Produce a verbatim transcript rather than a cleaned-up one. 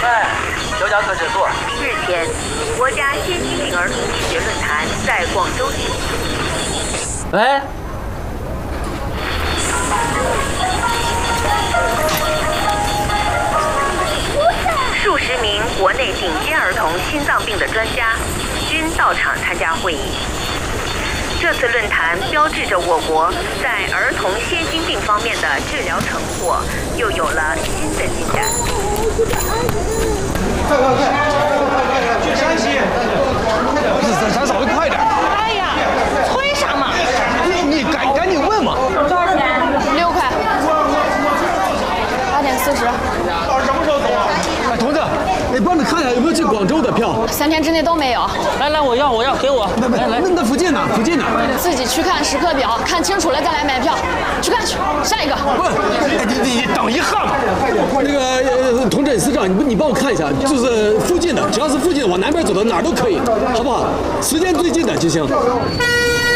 哎，小家可制作。 日前，国家先进病儿童医学论坛在广州举行。 喂。 数十名国内顶尖儿童心脏病的专家均到场参加会议。这次论坛标志着我国在儿童先心病方面的治疗成果又有了新的进展。 快快快！去山西！咱咱稍微快点。 哎呀，催啥嘛？ 你你赶赶紧问嘛。 多少钱？六块。八点四十。 什么时候走啊？哎，同志，你帮你看一下有没有去广州的票？ 三天之内都没有。 来来，我要我要，给我。 来来，那那附近呢？附近呢？ 自己去看时刻表，看清楚了再来买票。去看去，下一个。 不，哎，你你你等一下嘛。那个呃，同志，司长，你不你帮我看一下，就是附近的，只要是附近往南边走的哪儿都可以，好不好？时间最近的就行。